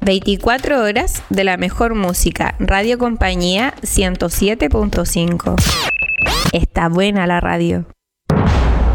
24 horas de la mejor música. Radio Compañía 107.5. Está buena la radio.